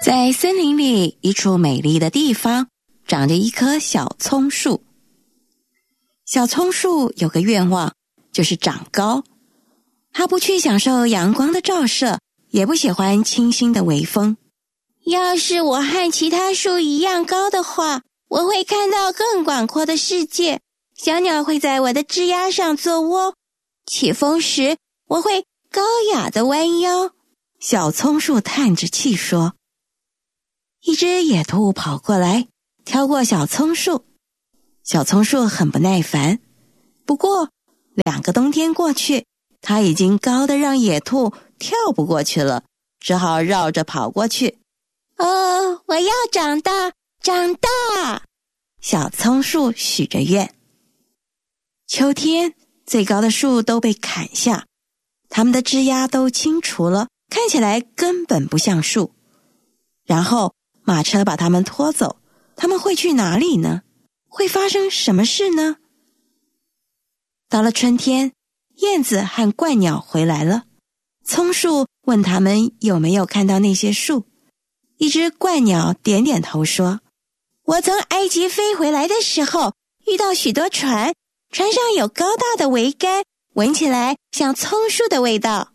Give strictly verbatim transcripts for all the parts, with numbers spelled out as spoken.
在森林里一处美丽的地方，长着一棵小葱树。小葱树有个愿望，就是长高。它不去享受阳光的照射，也不喜欢清新的微风。 要是我和其他树一样高的话，我会看到更广阔的世界。小鸟会在我的枝桠上做窝，起风时我会高雅地弯腰。 小葱树叹着气说。一只野兔跑过来，跳过小葱树。小葱树很不耐烦，不过两个冬天过去，它已经高得让野兔跳不过去了，只好绕着跑过去。 哦，我要长大，长大！ 小葱树许着愿。秋天，最高的树都被砍下，它们的枝桠都清除了，看起来根本不像树。然后马车把它们拖走，它们会去哪里呢？会发生什么事呢？到了春天，燕子和鹳鸟回来了。葱树问他们有没有看到那些树。一只鹳鸟点点头说， 我从埃及飞回来的时候，遇到许多船，船上有高大的桅杆，闻起来像葱树的味道。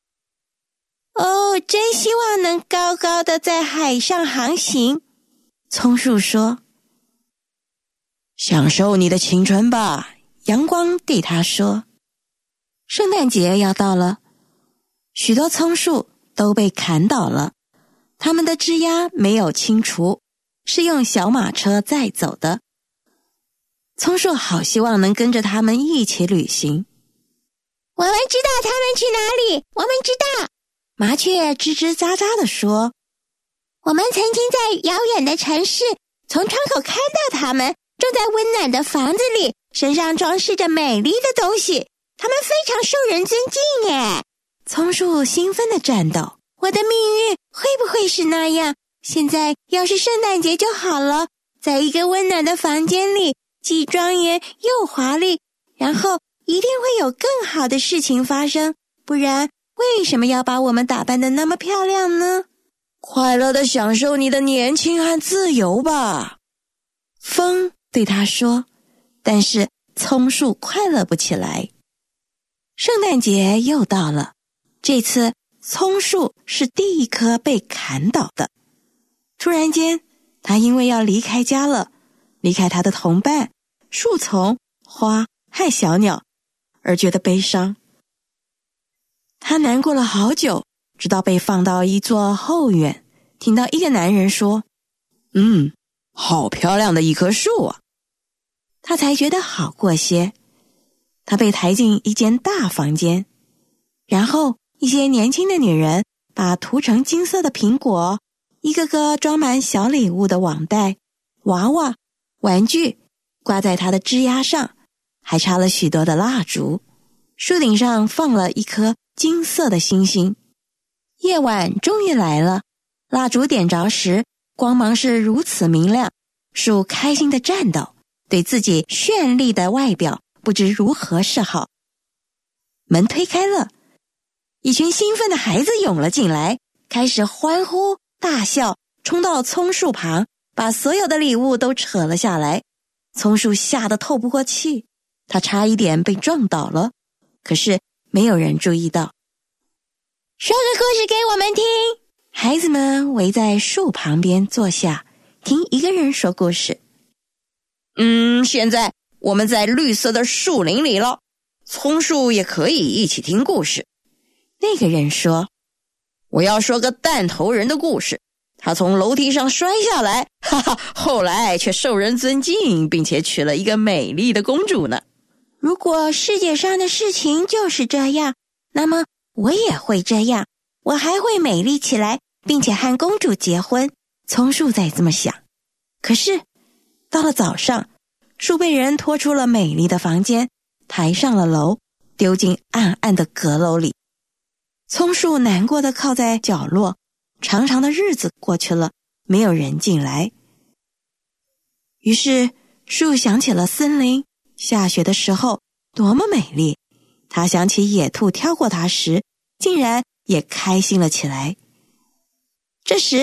哦，真希望能高高的在海上航行。 葱树说。享受你的青春吧，阳光对他说。圣诞节要到了，许多葱树都被砍倒了，它们的枝桠没有清除，是用小马车载走的。葱树好希望能跟着他们一起旅行。 我们知道他们去哪里，我们知道。 麻雀吱吱喳喳地说， 我们曾经在遥远的城市从窗口看到他们，住在温暖的房子里，身上装饰着美丽的东西，他们非常受人尊敬耶。 葱树兴奋地颤抖， 我的命运会不会是那样？现在要是圣诞节就好了，在一个温暖的房间里，既庄严又华丽，然后一定会有更好的事情发生，不然为什么要把我们打扮得那么漂亮呢？ 快乐地享受你的年轻和自由吧。风对他说，但是葱树快乐不起来。圣诞节又到了，这次葱树是第一棵被砍倒的。突然间，他因为要离开家了，离开他的同伴、树丛、花和小鸟，而觉得悲伤。他难过了好久，直到被放到一座后院，听到一个男人说，嗯，好漂亮的一棵树啊。他才觉得好过些。他被抬进一间大房间，然后一些年轻的女人把涂成金色的苹果，一个个装满小礼物的网袋、娃娃、玩具挂在他的枝桠上，还插了许多的蜡烛。树顶上放了一颗金色的星星。夜晚终于来了，蜡烛点着时，光芒是如此明亮，树开心地颤抖，对自己绚丽的外表不知如何是好。门推开了，一群兴奋的孩子涌了进来，开始欢呼大笑，冲到葱树旁，把所有的礼物都扯了下来。葱树吓得透不过气，他差一点被撞倒了，可是没有人注意到。 说个故事给我们听。 孩子们围在树旁边坐下，听一个人说故事。嗯，现在我们在绿色的树林里了，葱树也可以一起听故事。那个人说，我要说个弹头人的故事。他从楼梯上摔下来，哈哈，后来却受人尊敬，并且娶了一个美丽的公主呢。 如果世界上的事情就是这样，那么我也会这样，我还会美丽起来，并且和公主结婚。 葱树在这么想。可是到了早上，树被人拖出了美丽的房间，抬上了楼，丢进暗暗的阁楼里。葱树难过地靠在角落，长长的日子过去了，没有人进来。于是树想起了森林，下雪的时候多么美丽。他想起野兔跳过它时，竟然也开心了起来。这时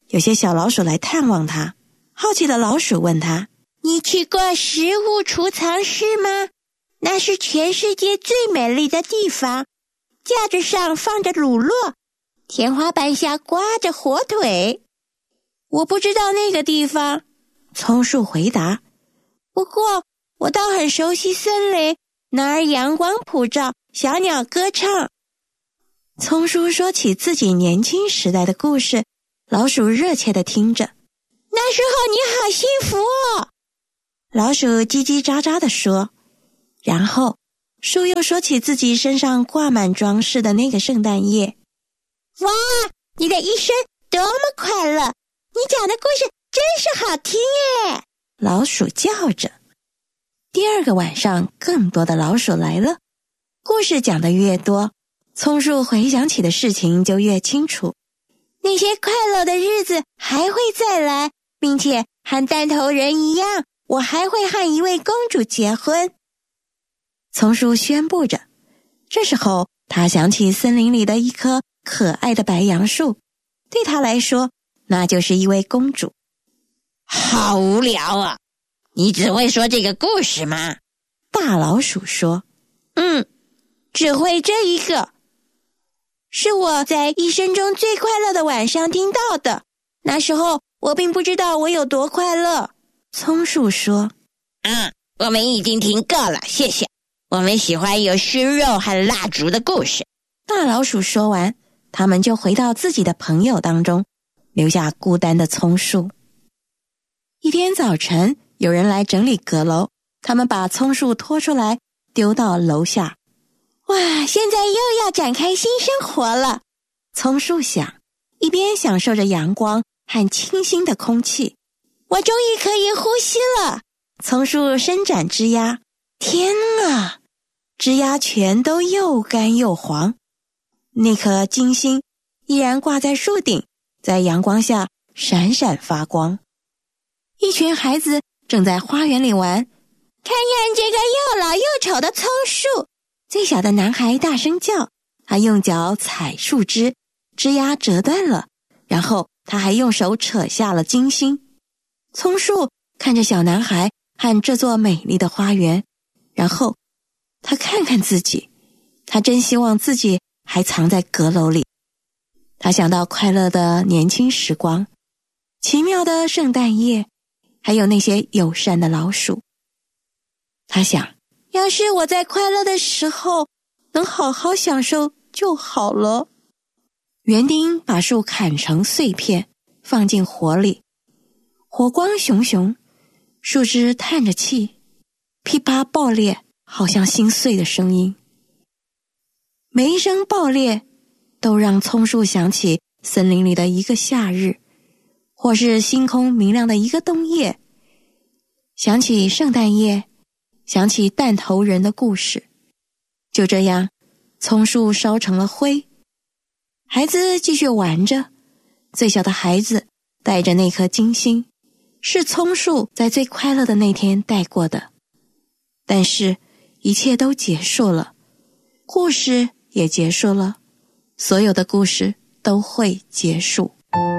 有些小老鼠来探望他。好奇的老鼠问他： 你去过食物储藏室吗？那是全世界最美丽的地方，架子上放着乳酪，天花板下挂着火腿。 我不知道那个地方，松树回答。 不过我倒很熟悉森林，那儿阳光普照，小鸟歌唱。 松树说起自己年轻时代的故事，老鼠热切地听着。 那时候你好幸福哦， 老鼠叽叽喳喳地说。然后树又说起自己身上挂满装饰的那个圣诞夜。 哇，你的一生多么快乐，你讲的故事真是好听耶， 老鼠叫着。第二个晚上，更多的老鼠来了。故事讲得越多，松树回想起的事情就越清楚。 那些快乐的日子还会再来，并且和弹头人一样，我还会和一位公主结婚。 松树宣布着。这时候，他想起森林里的一棵可爱的白杨树，对他来说，那就是一位公主。 好无聊啊！你只会说这个故事吗？ 大老鼠说。 嗯，只会这一个。是我在一生中最快乐的晚上听到的。那时候我并不知道我有多快乐。 松树说。 啊，我们已经听够了，谢谢。我们喜欢有熏肉和蜡烛的故事。 大老鼠说完，他们就回到自己的朋友当中，留下孤单的松树。一天早晨，有人来整理阁楼，他们把松树拖出来，丢到楼下。 哇，现在又要展开新生活了， 松树想，一边享受着阳光和清新的空气。 我终于可以呼吸了。 松树伸展枝桠，天啊，枝桠全都又干又黄。那颗金星依然挂在树顶，在阳光下闪闪发光。一群孩子正在花园里玩。 看看这个又老又丑的松树， 最小的男孩大声叫，他用脚踩树枝，枝桠折断了，然后他还用手扯下了金星。松树看着小男孩和这座美丽的花园，然后他看看自己，他真希望自己还藏在阁楼里。他想到快乐的年轻时光，奇妙的圣诞夜，还有那些友善的老鼠。他想， 要是我在快乐的时候能好好享受就好了。园丁把树砍成碎片，放进火里，火光熊熊，树枝叹着气，噼啪爆裂，好像心碎的声音。每一声爆裂都让松树想起森林里的一个夏日，或是星空明亮的一个冬夜，想起圣诞夜，想起弹头人的故事。就这样，松树烧成了灰，孩子继续玩着。最小的孩子带着那颗金星，是松树在最快乐的那天带过的。但是一切都结束了，故事也结束了，所有的故事都会结束。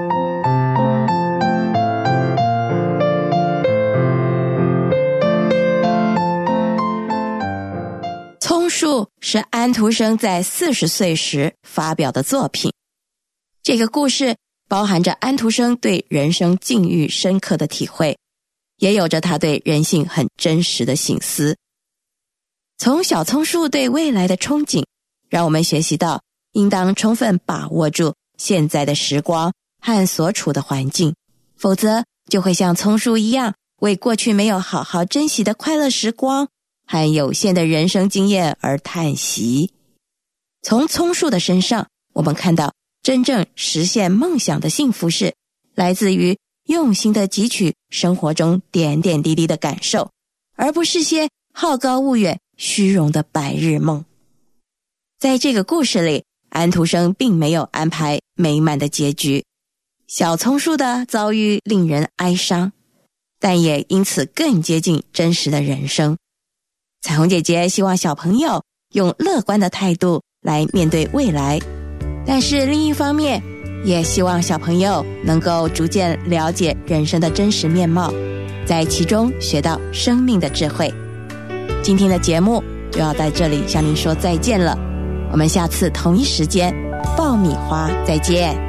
松树是安徒生在四十岁时发表的作品。这个故事包含着安徒生对人生境遇深刻的体会，也有着他对人性很真实的省思。从小松树对未来的憧憬，让我们学习到应当充分把握住现在的时光和所处的环境，否则就会像松树一样，为过去没有好好珍惜的快乐时光和有限的人生经验而叹息。从松树的身上，我们看到真正实现梦想的幸福是来自于用心的汲取生活中点点滴滴的感受，而不是些好高骛远虚荣的白日梦。在这个故事里，安徒生并没有安排美满的结局，小松树的遭遇令人哀伤，但也因此更接近真实的人生。彩虹姐姐希望小朋友用乐观的态度来面对未来，但是另一方面也希望小朋友能够逐渐了解人生的真实面貌，在其中学到生命的智慧。今天的节目就要在这里向您说再见了，我们下次同一时间爆米花再见。